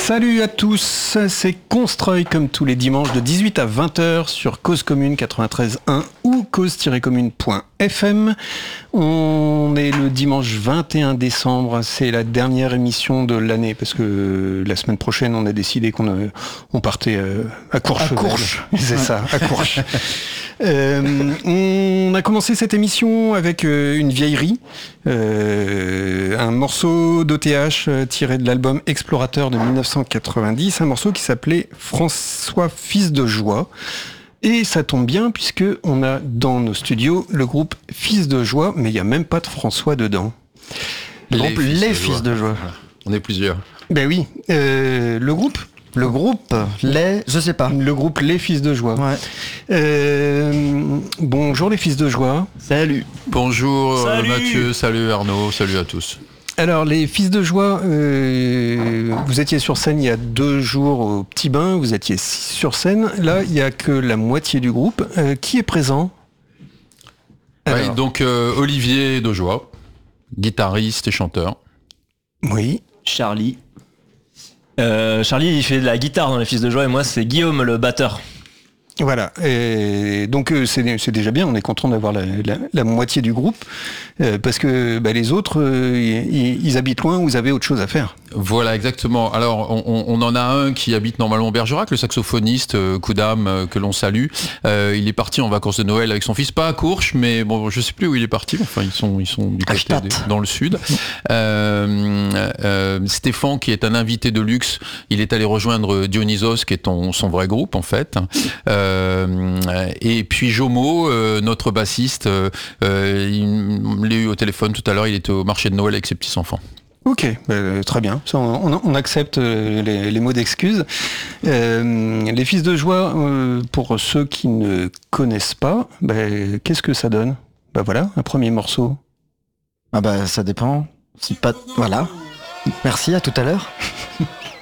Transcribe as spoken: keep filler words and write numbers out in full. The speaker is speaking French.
Salut à tous, c'est Constroy comme tous les dimanches de dix-huit à vingt heures sur Cause Commune quatre-vingt-treize point un ou cause tiret commune point f m. On est le dimanche vingt et un décembre, c'est la dernière émission de l'année parce que la semaine prochaine on a décidé qu'on a, on partait à Courchevel. À Courche. C'est ça, à Courche. Euh, on a commencé cette émission avec euh, une vieillerie, euh, un morceau d'O T H euh, tiré de l'album Explorateur de dix-neuf cent quatre-vingt-dix, un morceau qui s'appelait François Fils de Joie. Et ça tombe bien puisque on a dans nos studios le groupe Fils de Joie, mais il n'y a même pas de François dedans. Le Les, groupe fils, Les de Fils de Joie. On est plusieurs. Ben oui, euh, le groupe Le groupe, les, je sais pas. Le groupe Les Fils de Joie. Ouais. Euh, bonjour les Fils de Joie. Salut. Bonjour Salut. Mathieu, salut Arnaud, salut à tous. Alors les Fils de Joie, euh, vous étiez sur scène il y a deux jours au Petit Bain, vous étiez six sur scène. Là, il n'y a que la moitié du groupe. Euh, qui est présent ? Alors, Ouais, donc euh, Olivier Dojoie, guitariste et chanteur. oui. Charlie. Euh, Charlie, il fait de la guitare dans Les Fils de Joie et moi, c'est Guillaume, le batteur. Voilà, et donc euh, c'est, c'est déjà bien, on est content d'avoir la, la, la moitié du groupe, euh, parce que bah, les autres, euh, ils, ils habitent loin, vous avez autre chose à faire. Voilà, exactement. Alors, on, on en a un qui habite normalement Bergerac, le saxophoniste euh, Koudam, euh, que l'on salue. Euh, il est parti en vacances de Noël avec son fils, pas à Courche, mais bon, je sais plus où il est parti. Enfin, ils sont, ils sont du côté des, dans le sud. Euh, euh, Stéphane, qui est un invité de luxe, il est allé rejoindre Dionysos, qui est ton, son vrai groupe en fait. Euh, et puis Jomo, euh, notre bassiste, euh, il, il l'a eu au téléphone tout à l'heure. Il était au marché de Noël avec ses petits enfants. Ok, euh, très bien. Ça, on, on accepte euh, les, les mots d'excuses. Euh, les Fils de Joie, euh, pour ceux qui ne connaissent pas, bah, qu'est-ce que ça donne ? Bah voilà, un premier morceau. Ah bah ça dépend. Si pas, voilà. Merci, à tout à l'heure.